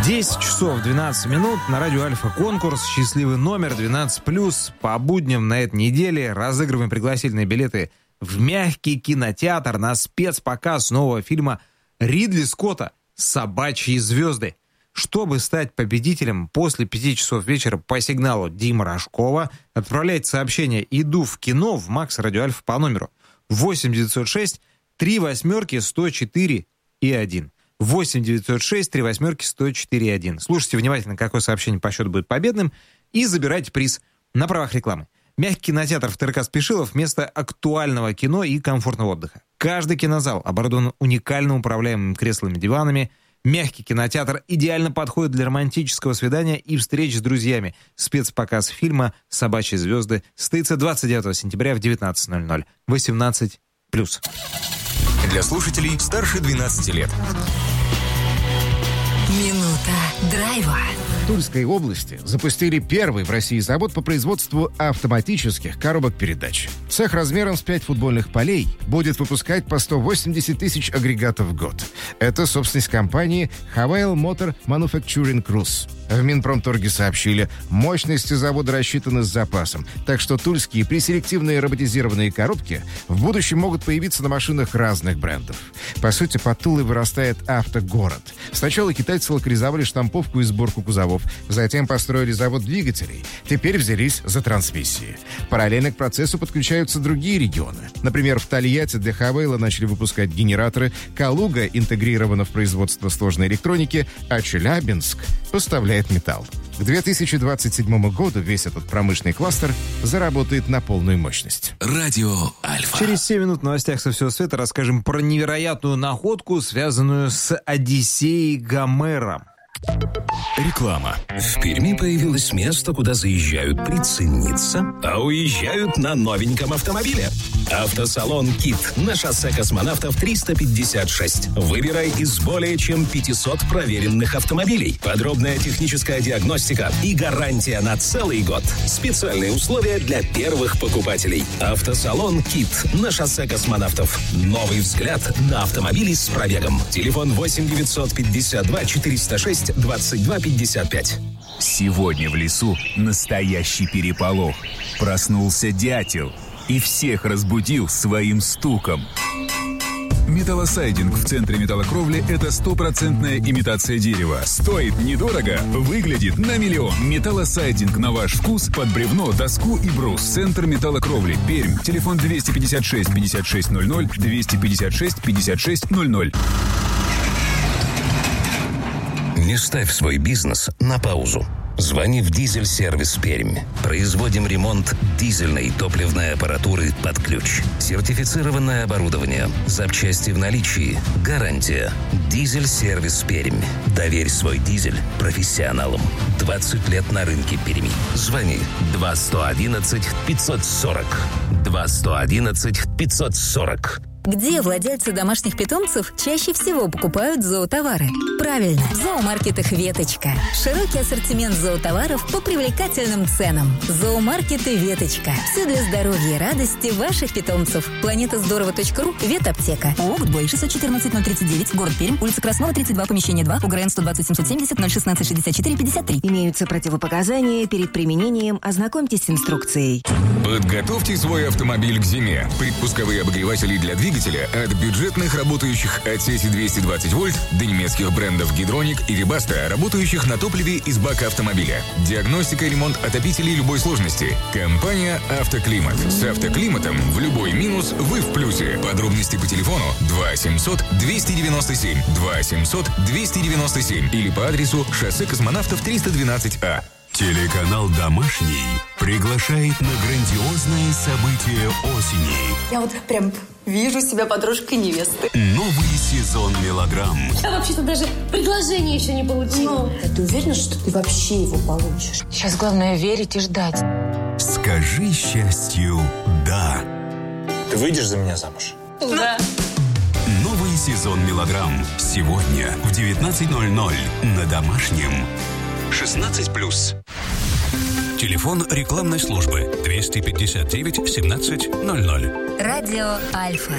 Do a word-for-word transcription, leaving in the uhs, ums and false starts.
десять часов двенадцать минут. На радио Альфа конкурс «Счастливый номер двенадцать плюс». По будням на этой неделе разыгрываем пригласительные билеты в мягкий кинотеатр на спецпоказ нового фильма Ридли Скотта «Собачьи звезды». Чтобы стать победителем, после пяти часов вечера по сигналу Димы Рожкова отправляйте сообщение «Иду в кино» в Макс Радио Альфа по номеру восемь девятьсот шесть три восьмерки сто четыре и один. восемь девятьсот шесть три восьмерки сто четыре и один. Слушайте внимательно, какое сообщение по счету будет победным, и забирайте приз на правах рекламы. Мягкий кинотеатр в ТРК Спешилов — место актуального кино и комфортного отдыха. Каждый кинозал оборудован уникально управляемыми креслами-диванами. Мягкий кинотеатр идеально подходит для романтического свидания и встреч с друзьями. Спецпоказ фильма «Собачьи звезды» состоится двадцать девятого сентября в девятнадцать ноль ноль. восемнадцать плюс. Для слушателей старше двенадцати лет. Минута драйва. В Тульской области запустили первый в России завод по производству автоматических коробок передач. Цех размером с пять футбольных полей будет выпускать по сто восемьдесят тысяч агрегатов в год. Это собственность компании Havail Motor Manufacturing Cruise. В Минпромторге сообщили, мощности завода рассчитаны с запасом, так что тульские преселективные роботизированные коробки в будущем могут появиться на машинах разных брендов. По сути, под Тулой вырастает автогород. Сначала китайцы локализовали штамповку и сборку кузовов, затем построили завод двигателей, теперь взялись за трансмиссии. Параллельно к процессу подключаются другие регионы. Например, в Тольятти для Хавейла начали выпускать генераторы, Калуга интегрирована в производство сложной электроники, а Челябинск поставляет металл. К две тысячи двадцать седьмому году весь этот промышленный кластер заработает на полную мощность. Радио Альфа. Через семь минут в новостях со всего света расскажем про невероятную находку, связанную с Одиссеей Гомера. Реклама. В Перми появилось место, куда заезжают прицениться, а уезжают на новеньком автомобиле. Автосалон «Кит» на шоссе Космонавтов триста пятьдесят шесть. Выбирай из более чем пятисот проверенных автомобилей. Подробная техническая диагностика и гарантия на целый год. Специальные условия для первых покупателей. Автосалон «Кит» на шоссе Космонавтов. Новый взгляд на автомобили с пробегом. Телефон восемь девятьсот пятьдесят два четыреста шесть двадцать два пятьдесят пять. Сегодня в лесу настоящий переполох. Проснулся дятел и всех разбудил своим стуком. Металлосайдинг в центре металлокровли – это стопроцентная имитация дерева. Стоит недорого, выглядит на миллион. Металлосайдинг на ваш вкус под бревно, доску и брус. Центр металлокровли. Пермь. Телефон двести пятьдесят шесть пятьдесят шесть ноль ноль, двести пятьдесят шесть пятьдесят шесть ноль ноль. Не ставь свой бизнес на паузу. Звони в «Дизель-сервис Пермь». Производим ремонт дизельной топливной аппаратуры под ключ. Сертифицированное оборудование. Запчасти в наличии. Гарантия. «Дизель-сервис Пермь». Доверь свой дизель профессионалам. двадцать лет на рынке Перми. Звони два сто одиннадцать пятьсот сорок. два сто одиннадцать пятьсот сорок. Где владельцы домашних питомцев чаще всего покупают зоотовары? Правильно, в зоомаркетах «Веточка». Широкий ассортимент зоотоваров по привлекательным ценам. Зоомаркеты «Веточка». Все для здоровья и радости ваших питомцев. Планета здорово точка ру, ветаптека. ООО «Гудбой», шестьсот четырнадцать ноль тридцать девять, город Пермь, улица Краснова, тридцать два, помещение два, УГРН сто двадцать семьсот семьдесят ноль шестнадцать шестьдесят четыре пятьдесят три. Имеются противопоказания. Перед применением ознакомьтесь с инструкцией. Подготовьте свой автомобиль к зиме. Предпусковые обогреватели для двигателя от бюджетных, работающих от сети двести двадцать вольт, до немецких брендов Гидроник и Вибаста, работающих на топливе из бака автомобиля. Диагностика и ремонт отопителей любой сложности. Компания «Автоклимат». С «Автоклиматом» в любой минус вы в плюсе. Подробности по телефону два семьсот двести девяносто семь, два семьсот двести девяносто семь или по адресу шоссе Космонавтов триста двенадцать А. Телеканал «Домашний» приглашает на грандиозное событие осени. Я вот прям вижу себя подружкой невесты. Новый сезон мелодрам. Я вообще-то даже предложение еще не получила. А ты уверена, что ты вообще его получишь? Сейчас главное верить и ждать. Скажи счастью «да». Ты выйдешь за меня замуж? Да. Новый сезон мелодрам. Сегодня в девятнадцать ноль ноль на Домашнем. шестнадцать плюс. Телефон рекламной службы двести пятьдесят девять семнадцать ноль ноль. Радио Альфа.